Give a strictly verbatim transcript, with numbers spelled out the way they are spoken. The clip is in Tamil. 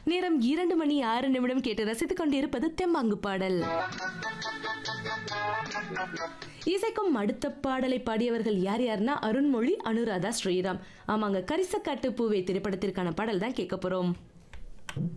நேரம் இரண்டு மணி ஆறு நிமிடம் கேட்டு ரசித்துக் கொண்டிருப்பது தெம்மாங்கு பாடல். இசைக்கும் அடுத்த பாடலை பாடியவர்கள் யார் யாருன்னா அருண்மொழி, அனுராதா, ஸ்ரீராம். ஆமாங்க, கரிசக்காட்டு பூவே திரைப்படத்திற்கான பாடல் தான் கேட்க போறோம்.